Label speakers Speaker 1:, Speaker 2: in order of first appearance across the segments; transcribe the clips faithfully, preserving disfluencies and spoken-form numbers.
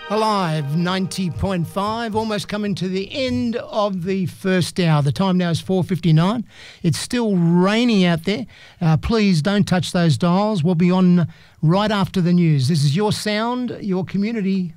Speaker 1: Alive ninety point five, almost coming to the end of the first hour. The time now is four fifty-nine. It's still raining out there. Uh, please don't touch those dials. We'll be on right after the news. This is Your Sound, Your Community.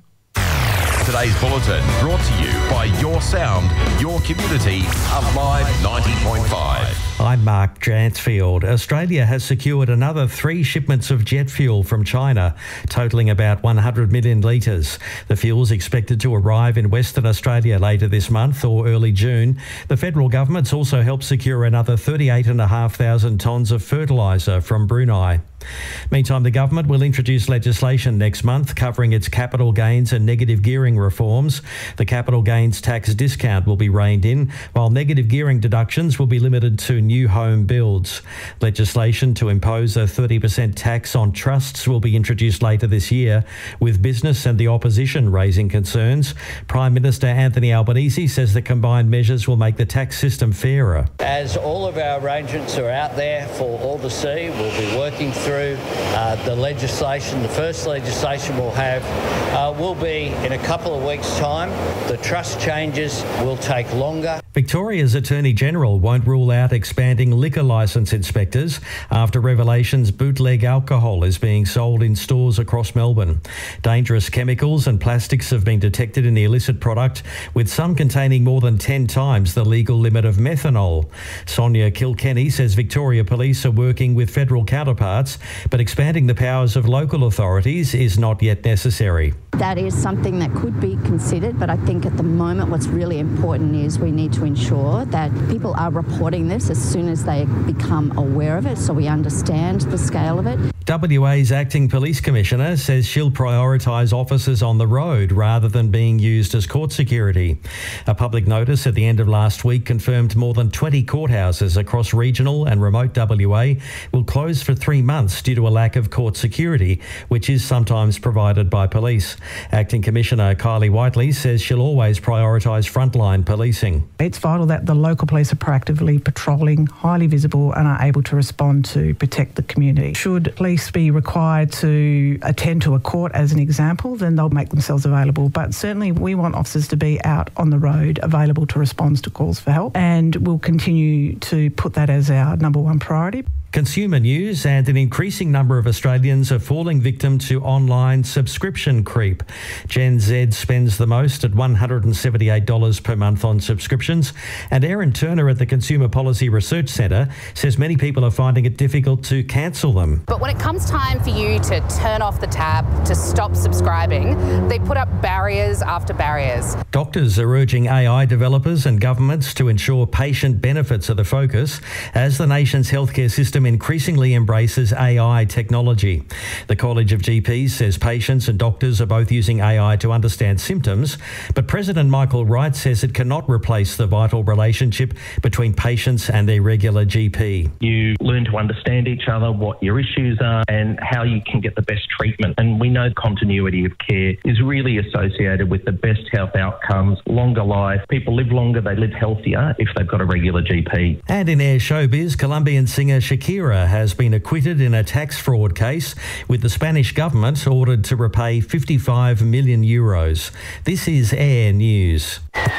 Speaker 2: Today's bulletin brought to you by Your Sound, Your Community, Alive ninety point five.
Speaker 3: I'm Mark Jansfield. Australia has secured another three shipments of jet fuel from China, totalling about one hundred million litres. The fuel is expected to arrive in Western Australia later this month or early June. The federal government's also helped secure another thirty-eight thousand five hundred tonnes of fertiliser from Brunei. Meantime, the government will introduce legislation next month covering its capital gains and negative gearing reforms. The capital gains tax discount will be reined in, while negative gearing deductions will be limited to new home builds. Legislation to impose a thirty percent tax on trusts will be introduced later this year, with business and the opposition raising concerns. Prime Minister Anthony Albanese says the combined measures will make the tax system fairer.
Speaker 4: As all of our arrangements are out there for all to see, we'll be working through uh, the legislation. The first legislation we'll have uh, will be in a couple of weeks' time. The trust changes will take longer.
Speaker 3: Victoria's Attorney-General won't rule out expanding liquor licence inspectors after revelations bootleg alcohol is being sold in stores across Melbourne. Dangerous chemicals and plastics have been detected in the illicit product, with some containing more than ten times the legal limit of methanol. Sonia Kilkenny says Victoria Police are working with federal counterparts, but expanding the powers of local authorities is not yet necessary.
Speaker 5: That is something that could be considered, but I think at the moment what's really important is we need to ensure that people are reporting this as soon as they become aware of it, so we understand the scale of it.
Speaker 3: W A's Acting Police Commissioner says she'll prioritise officers on the road rather than being used as court security. A public notice at the end of last week confirmed more than twenty courthouses across regional and remote W A will close for three months due to a lack of court security, which is sometimes provided by police. Acting Commissioner Kylie Whiteley says she'll always prioritise frontline policing.
Speaker 6: It's vital that the local police are proactively patrolling, highly visible and are able to respond to protect the community. Should police be required to attend to a court, as an example, then they'll make themselves available. But certainly we want officers to be out on the road, available to respond to calls for help, and we'll continue to put that as our number one priority.
Speaker 3: Consumer news, and an increasing number of Australians are falling victim to online subscription creep. Gen Z spends the most at one hundred seventy-eight dollars per month on subscriptions, and Erin Turner at the Consumer Policy Research Centre says many people are finding it difficult to cancel them.
Speaker 7: But when it comes time for you to turn off the tab, to stop subscribing, they put up barriers after barriers.
Speaker 3: Doctors are urging A I developers and governments to ensure patient benefits are the focus as the nation's healthcare system increasingly embraces A I technology. The College of G Ps says patients and doctors are both using A I to understand symptoms, but President Michael Wright says it cannot replace the vital relationship between patients and their regular G P.
Speaker 8: You learn to understand each other, what your issues are and how you can get the best treatment. And we know continuity of care is really associated with the best health outcomes, longer life. People live longer, they live healthier if they've got a regular G P.
Speaker 3: And in air showbiz, Colombian singer Shakira has been acquitted in a tax fraud case, with the Spanish government ordered to repay fifty-five million euros. This is Air News.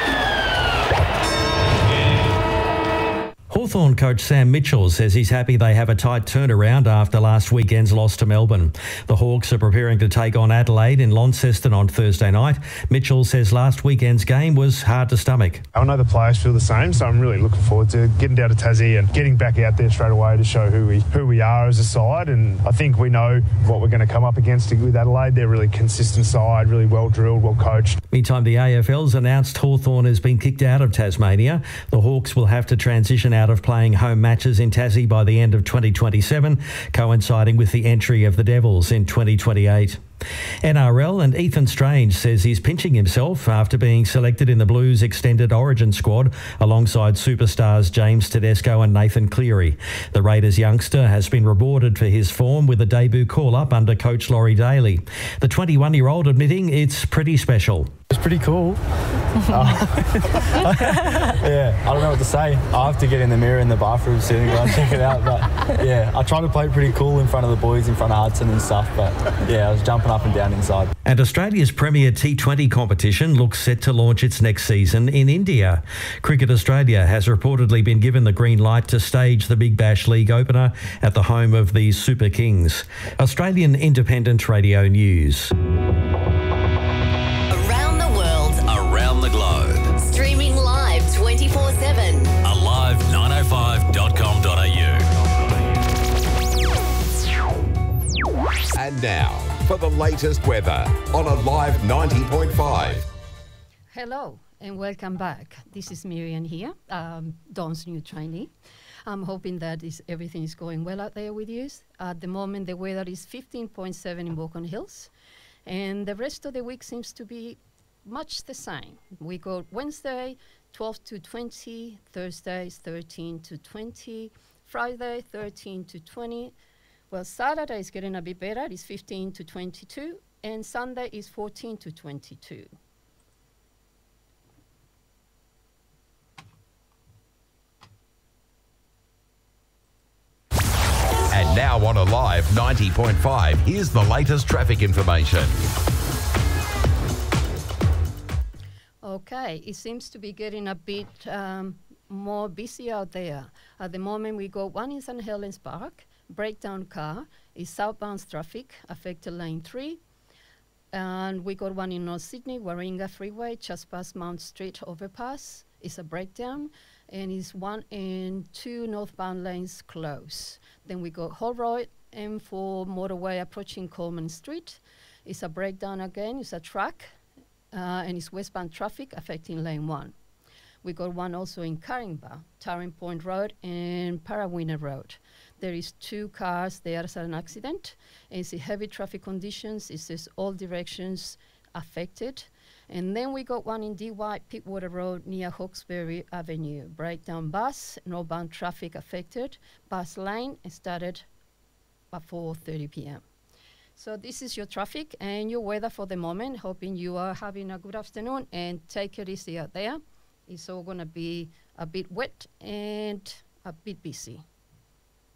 Speaker 3: Hawthorn coach Sam Mitchell says he's happy they have a tight turnaround after last weekend's loss to Melbourne. The Hawks are preparing to take on Adelaide in Launceston on Thursday night. Mitchell says last weekend's game was hard to stomach.
Speaker 9: I know the players feel the same, so I'm really looking forward to getting down to Tassie and getting back out there straight away to show who we who we are as a side. And I think we know what we're going to come up against with Adelaide. They're a really consistent side, really well drilled, well coached.
Speaker 3: Meantime, the A F L's announced Hawthorn has been kicked out of Tasmania. The Hawks will have to transition out of playing home matches in Tassie by the end of twenty twenty-seven, coinciding with the entry of the Devils in twenty twenty-eight. N R L, and Ethan Strange says he's pinching himself after being selected in the Blues extended origin squad alongside superstars James Tedesco and Nathan Cleary. The Raiders youngster has been rewarded for his form with a debut call-up under coach Laurie Daly. The twenty-one-year-old admitting it's pretty special.
Speaker 10: It's pretty cool. uh, yeah, I don't know what to say. I have to get in the mirror in the bathroom soon and go and check it out. But yeah, I try to play pretty cool in front of the boys, in front of Hudson and stuff. But yeah, I was jumping up and down inside.
Speaker 3: And Australia's premier T twenty competition looks set to launch its next season in India. Cricket Australia has reportedly been given the green light to stage the Big Bash League opener at the home of the Super Kings. Australian Independent Radio News.
Speaker 11: Around the world, around the globe. Streaming live twenty-four seven.
Speaker 2: alive nine oh five dot com dot a u. And now, for the latest weather on Alive ninety point five.
Speaker 12: Hello and welcome back. This is Miriam here, um, Dawn's new trainee. I'm hoping that is, everything is going well out there with you. At the moment, the weather is fifteen point seven in Walcon Hills, and the rest of the week seems to be much the same. We got Wednesday, twelve to twenty, Thursday, thirteen to twenty, Friday, thirteen to twenty. Well, Saturday is getting a bit better. It's fifteen to twenty-two, and Sunday is fourteen to twenty-two.
Speaker 2: And now on Alive ninety point five, here's the latest traffic information.
Speaker 12: Okay, it seems to be getting a bit um, more busy out there. At the moment, we got one in St Helens Park, breakdown car, is southbound traffic, affected lane three. And we got one in North Sydney, Warringah Freeway, just past Mount Street overpass, is a breakdown, and is one and two northbound lanes close. Then we got Holroyd, M four motorway approaching Coleman Street, it's a breakdown again, it's a truck, uh, and it's westbound traffic affecting lane one. We got one also in Caringbah, Tarrant Point Road and Parawina Road. There is two cars there as an accident. It's heavy traffic conditions. It says all directions affected. And then we got one in D Y, Pittwater Road near Hawkesbury Avenue. Breakdown bus, northbound traffic affected. Bus lane started at four thirty p m So this is your traffic and your weather for the moment. Hoping you are having a good afternoon and take it easy out there. It's all going to be a bit wet and a bit busy.